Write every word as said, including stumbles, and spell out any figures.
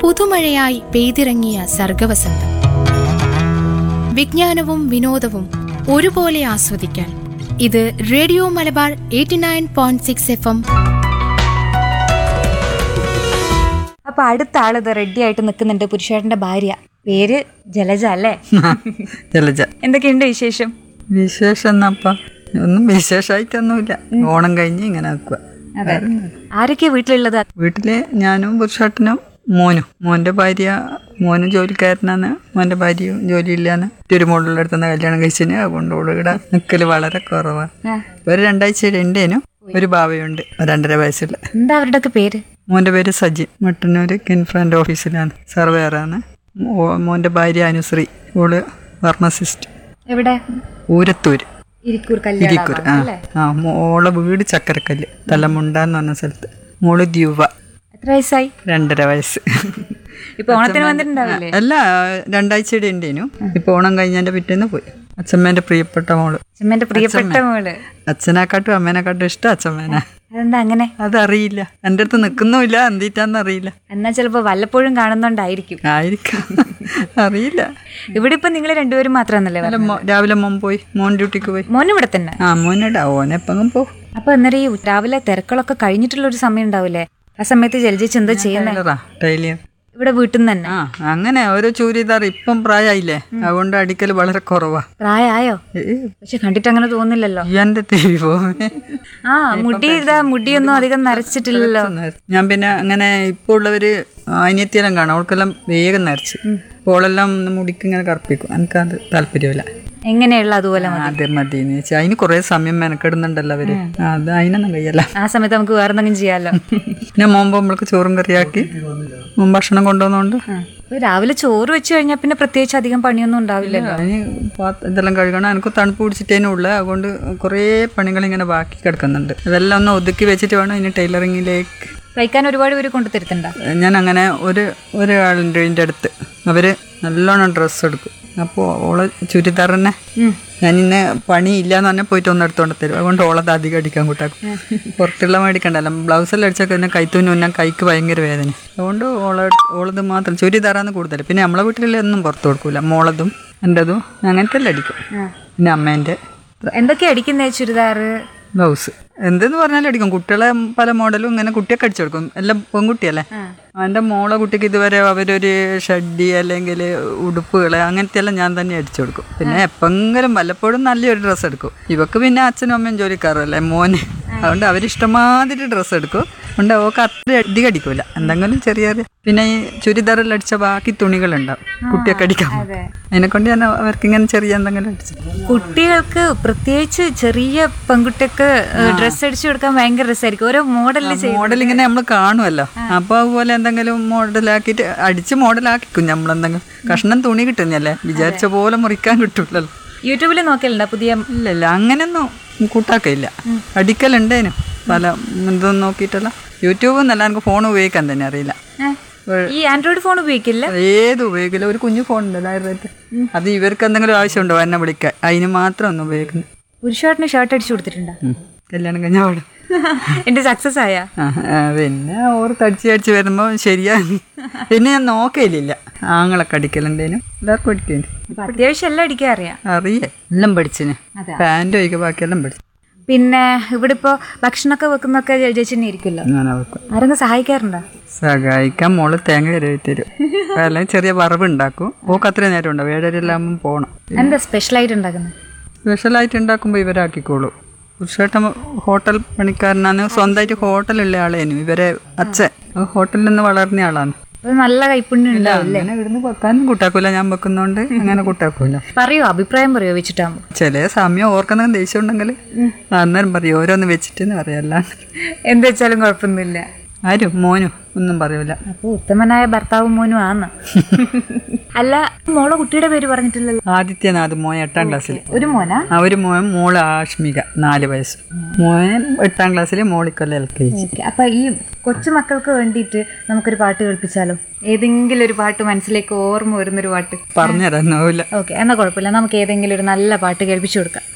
പുതുമഴയായി പെയ്തിറങ്ങിയ സർഗവസന്തം. വിജ്ഞാനവും വിനോദവും ഒരുപോലെ ആസ്വദിക്കാൻ ഇത് radio Malabar eighty nine point six F M. അപ്പൊ അടുത്ത ആളിത് റെഡി ആയിട്ട് നിൽക്കുന്നുണ്ട്. പുരുഷേട്ടന്റെ ഭാര്യ, പേര് ജലജ അല്ലേ? ജലജ. എന്തൊക്കെയുണ്ട് വിശേഷം? വിശേഷം എന്നപ്പ ഒന്നും വിശേഷമായിട്ടൊന്നുമില്ല. ഓണം കഴിഞ്ഞ് ഇങ്ങനെ ആക്കുക. അതെ. ആരൊക്കെയാ വീട്ടിലുള്ളത്? വീട്ടില് ഞാനും പുരുഷേട്ടനും മോനും. മോന്റെ ഭാര്യ, മോനും ജോലിക്കാരനാണ്. മോന്റെ ഭാര്യയും ജോലിയില്ലാന്ന് തിരുമോളുള്ള അടുത്തുനിന്ന് കല്യാണം കഴിച്ചിന്. അതുകൊണ്ട് ഇവിടെ നിൽക്കല് വളരെ കുറവാണ്. ഒരു രണ്ടാഴ്ച ഉണ്ടേനും ഒരു ഭാവയുണ്ട്, രണ്ടര വയസ്സുള്ള. എന്താ അവരുടെ ഒക്കെ പേര്? മോന്റെ പേര് സജിൻ, മട്ടന്നൂർ കിൻഫ്രണ്ട് ഓഫീസിലാണ്, സർവേയറാണ്. മോന്റെ ഭാര്യ അനുശ്രീ, ഓള് ഫാർമസിസ്റ്റ്. എവിടെ? ഊരത്തൂര്, ഇരിക്കൂർ. ഇരിക്കൂർ. ആ ആ മോളെ വീട് ചക്കരക്കല്ല്, തലമുണ്ട എന്ന് പറഞ്ഞ സ്ഥലത്ത്. മോള് ദ്യൂവ. എത്ര വയസ്സായി? രണ്ടര വയസ്സ്. ഇപ്പൊ ഓണത്തിന് വന്നിട്ടുണ്ടാവില്ലേ? അല്ല, രണ്ടാഴ്ചയുടെ ഉണ്ടേനു. ഇപ്പൊ ഓണം കഴിഞ്ഞതിന്റെ പിറ്റേന്ന് പോയി. അച്ഛമ്മേന്റെ പ്രിയപ്പെട്ട മോള്. അച്ഛമ്മേന്റെ പ്രിയപ്പെട്ട മോള്. അച്ഛനെക്കാട്ടും അമ്മേനെക്കാട്ടും ഇഷ്ടം അച്ഛമ്മേനെ. അതെന്താ അങ്ങനെ? അതറിയില്ല, എൻ്റെ അടുത്ത് നിൽക്കുന്നുമില്ല, എന്തിട്ടാന്ന് അറിയില്ല. എന്നാ ചിലപ്പോ വല്ലപ്പോഴും കാണുന്നോണ്ടായിരിക്കും. ആയിരിക്കാം, അറിയില്ല. ഇവിടെ ഇപ്പൊ നിങ്ങൾ രണ്ടുപേരും മാത്രമാണല്ലേ? രാവിലെ മോൻ പോയി, മോൻ ഡ്യൂട്ടിക്ക് പോയി. മോൻ ഇവിടെ തന്നെ? ആ, മോനിടാ, ഓനെപ്പം പോകും. അപ്പൊ അന്നേരം ഈ രാവിലെ തിരക്കുകളൊക്കെ കഴിഞ്ഞിട്ടുള്ള ഒരു സമയം ഉണ്ടാവില്ലേ? ആ സമയത്ത് ജലജേച്ചി എന്താ ചെയ്യുന്നത്? ടൈലിയർ. ഇവിടെ വീട്ടിൽ നിന്ന് തന്നെ? ആ, അങ്ങനെ ഓരോ ചൂരിദാർ. ഇപ്പം പ്രായമായില്ലേ, അതുകൊണ്ട് അടിക്കൽ വളരെ കുറവാ. പ്രായമായോ? പക്ഷെ കണ്ടിട്ട് അങ്ങനെ തോന്നില്ലല്ലോ. എന്റെ ദേവി പോവേ. ആ, മുടി ഇതാ, മുടിയൊന്നും അധികം നരച്ചിട്ടില്ലല്ലോ. ഞാൻ പിന്നെ അങ്ങനെ ഇപ്പൊ ഉള്ളവര് അനിയത്തിയെല്ലാം കാണാം, അവൾക്കെല്ലാം വേഗം നരച്ച്. ഓളെല്ലാം മുടിക്ക് ഇങ്ങനെ കറുപ്പിക്കും. എനിക്കത് താല്പര്യമില്ല. എങ്ങനെയുള്ള അതുപോലെ അതെ മതിന്ന് വെച്ചാൽ അതിന് കുറെ സമയം മെനക്കെടുന്നുണ്ടല്ലോ അവര്. അത് അതിനൊന്നും കഴിയല്ല. ആ സമയത്ത് നമുക്ക് വേറെ എന്തെങ്കിലും ചെയ്യാലോ. പിന്നെ മുമ്പ് നമ്മൾക്ക് ചോറും കറിയാക്കി മുമ്പ് ഭക്ഷണം കൊണ്ടുവന്നോണ്ട് രാവിലെ ചോറ് വെച്ച് കഴിഞ്ഞാൽ പിന്നെ പ്രത്യേകിച്ച് അധികം പണിയൊന്നും ഉണ്ടാവില്ലല്ലോ. അതിന് ഇതെല്ലാം കഴുകണം. എനിക്ക് തണുപ്പ് പിടിച്ചിട്ടേനും ഉള്ള, അതുകൊണ്ട് കുറേ പണികൾ ഇങ്ങനെ ബാക്കി കിടക്കുന്നുണ്ട്. അതെല്ലാം ഒന്ന് ഒതുക്കി വെച്ചിട്ട് വേണം ഇനി ടൈലറിങ്ങിലേക്ക്. തയ്ക്കാൻ ഒരുപാട് പേര് കൊണ്ടു തരുത്തുണ്ട? ഞാൻ അങ്ങനെ ഒരു ഒരാളുണ്ട് എൻ്റെ അടുത്ത്, അവര് നല്ലോണം ഡ്രസ്സ് എടുക്കും. അപ്പോൾ ഓളെ ചുരിദാർ തന്നെ ഞാൻ ഇന്ന് പണിയില്ലാന്ന് പറഞ്ഞാൽ പോയിട്ട് ഒന്ന് എടുത്തോണ്ട് തരും. അതുകൊണ്ട് ഓളത് അധികം അടിക്കാൻ കൂട്ടാക്കും. പുറത്തുള്ള മേടിക്കണ്ടല്ലോ. ബ്ലൗസെല്ലാം അടിച്ചൊക്കെ തന്നെ കൈത്തൂന്ന് മുന്നേ കൈക്ക് ഭയങ്കര വേദന. അതുകൊണ്ട് ഓള ഓളത് മാത്രം ചുരിദാറാന്ന് കൂടുതൽ. പിന്നെ നമ്മളെ വീട്ടിലെല്ലാം പുറത്ത് കൊടുക്കൂല. മോളതും എൻ്റെതും അങ്ങനത്തെ എല്ലാം അടിക്കും. പിന്നെ അമ്മേൻ്റെ. എന്തൊക്കെയാ അടിക്കുന്നേ? ചുരിദാറ്, ബ്ലൗസ്, എന്തെന്ന് പറഞ്ഞാലും അടിക്കും. കുട്ടികളെ പല മോഡലും ഇങ്ങനെ കുട്ടിയൊക്കെ അടിച്ചു കൊടുക്കും. എല്ലാം പെൺകുട്ടിയല്ലേ. എൻ്റെ മോളെ കുട്ടിക്ക് ഇതുവരെ അവരൊരു ഷഡ്ഡി അല്ലെങ്കിൽ ഉടുപ്പുകൾ അങ്ങനത്തെ എല്ലാം ഞാൻ തന്നെ അടിച്ചു കൊടുക്കും. പിന്നെ എപ്പെങ്കിലും വല്ലപ്പോഴും നല്ലൊരു ഡ്രസ്സ് എടുക്കും. ഇവക്ക് പിന്നെ അച്ഛനും അമ്മയും ജോലിക്കാരല്ലേ, മോന്. അതുകൊണ്ട് അവരിഷ്ടമാതിരി ഡ്രസ്സ് എടുക്കും. അതുകൊണ്ട് അവൾക്ക് അത്ര അധികം അടിക്കൂല, എന്തെങ്കിലും ചെറിയ ചെറിയ. പിന്നെ ഈ ചുരിദാറിൽ അടിച്ച ബാക്കി തുണികളുണ്ടാവും കുട്ടിയൊക്കെ അടിക്കാം. അതിനെക്കൊണ്ട് ഞാൻ അവർക്ക് ഇങ്ങനെ ചെറിയ എന്തെങ്കിലും അടിച്ചു. കുട്ടികൾക്ക് പ്രത്യേകിച്ച് ചെറിയ പെൺകുട്ടിക്ക് ഡ്രസ്സ് അടിച്ചു കൊടുക്കാൻ ഭയങ്കര രസമായിരിക്കും. ഓരോ മോഡലിൽ മോഡൽ ഇങ്ങനെ നമ്മൾ കാണുമല്ലോ. അപ്പോൾ അതുപോലെ എന്തെങ്കിലും മോഡലാക്കിയിട്ട് അടിച്ച് മോഡലാക്കിക്കും. നമ്മളെന്തെങ്കിലും കഷ്ണം തുണി കിട്ടുന്നല്ലേ, വിചാരിച്ച പോലെ മുറിക്കാൻ കിട്ടൂലല്ലോ. യൂട്യൂബിൽ നോക്കലുണ്ടോ പുതിയ? ഇല്ല ഇല്ല, അങ്ങനെയൊന്നും കൂട്ടാക്കില്ല. അടിക്കലുണ്ടേനും പല ഇതൊന്നും നോക്കിയിട്ടല്ല. യൂട്യൂബ് എന്നല്ല, എനിക്ക് ഫോൺ ഉപയോഗിക്കാൻ തന്നെ അറിയില്ല. ഈ ആൻഡ്രോയിഡ് ഫോൺ ഉപയോഗിക്കില്ല? ഏത് ഉപയോഗിക്കില്ല. ഒരു കുഞ്ഞു ഫോൺ ഉണ്ടല്ലോ, ആയിരത്തി. അത് ഇവർക്ക് എന്തെങ്കിലും ആവശ്യമുണ്ടോ എന്നെ വിളിക്കാൻ, അതിന് മാത്രം ഒന്നും ഉപയോഗിക്കുന്നു. പുരുഷാട്ടിന് ഷർട്ട് അടിച്ചു കൊടുത്തിട്ടുണ്ടോ? കല്യാണം കഴിഞ്ഞ പാടും. എന്റെ സക്സസ് ആയാ? പിന്നെ ഓർ തടിച്ച് തടിച്ച് വരുമ്പോ ശരിയാ. പിന്നെ ഞാൻ നോക്കയില്ല. ആങ്ങളൊക്കെ അടിക്കലുണ്ടേനും എല്ലാവർക്കും അടിക്കേണ്ടി. അത്യാവശ്യം എല്ലാം അടിക്കാൻ അറിയാം. അറിയേ, എല്ലാം പഠിച്ചിന്. പാൻറ് ഒഴികെ ബാക്കിയെല്ലാം പഠിച്ചു. പിന്നെ ഇവിടെ ഇപ്പൊ ഭക്ഷണമൊക്കെ വെക്കുന്നൊക്കെ ചേച്ചി ഇരിക്കുമല്ലോ, ആരെങ്കിലും സഹായിക്കാറുണ്ടോ? സഹായിക്കാൻ മോള് തേങ്ങ കരുവി തരും. അല്ലെങ്കിൽ ചെറിയ വറവ് ഉണ്ടാക്കും. ഓക്ക് അത്രയും നേരം ഉണ്ടാവും, ഏഴരെല്ലാം പോകണം. എന്താ സ്പെഷ്യലായിട്ട് ഉണ്ടാക്കുന്നത്? സ്പെഷ്യലായിട്ട് ഉണ്ടാക്കുമ്പോൾ ഇവരാക്കിക്കോളൂ. പുരുഷേട്ടൻ ഹോട്ടൽ പണിക്കാരനാണ്, സ്വന്തമായിട്ട് ഹോട്ടലുള്ള ആളേനു. ഇവരെ അച്ഛൻ ഹോട്ടലിൽ നിന്ന് വളർന്ന ആളാണ്. നല്ല കൈപ്പുണ്യം ഉണ്ടാവില്ലേ? അങ്ങനെ ഇവിടുന്ന് വെക്കാനും കൂട്ടാക്കൂല, ഞാൻ വെക്കുന്നോണ്ട് അങ്ങനെ കൂട്ടാക്കൂല. പറയോ, അഭിപ്രായം പറയോ വെച്ചിട്ടാകുമ്പോ? ചില സമയം ഓർക്കുന്ന ദേഷ്യം ഉണ്ടെങ്കിൽ അന്നേരം പറയും, ഓരോന്ന് വെച്ചിട്ടെന്ന് പറയല്ല. എന്ത് വെച്ചാലും കുഴപ്പമൊന്നുമില്ല. ആരും മോനും ഒന്നും പറയൂല. അപ്പൊ ഉത്തമനായ ഭർത്താവും മോനും ആണ്. അല്ല, മോളെ കുട്ടിയുടെ പേര് പറഞ്ഞിട്ടില്ലല്ലോ. ആദിത്യനാഥ്, മോൻ എട്ടാം ക്ലാസ്സിൽ. ഒരു മോനാ? ആ, ഒരു മോൻ. മോള് ആഷ്മിക, നാല് വയസ്സ്. മോൻ എട്ടാം ക്ലാസ്സിൽ, മോളിക്കൊല്ലം എൽ കെ ജി. അപ്പൊ ഈ കൊച്ചുമക്കൾക്ക് വേണ്ടിയിട്ട് നമുക്കൊരു പാട്ട് കേൾപ്പിച്ചാലോ? ഏതെങ്കിലും ഒരു പാട്ട് മനസ്സിലേക്ക് ഓർമ്മ വരുന്നൊരു പാട്ട് പറഞ്ഞുതരാൻ. ഓക്കെ, എന്നാ കുഴപ്പമില്ല, നമുക്ക് ഏതെങ്കിലും ഒരു നല്ല പാട്ട് കേൾപ്പിച്ചു കൊടുക്കാം.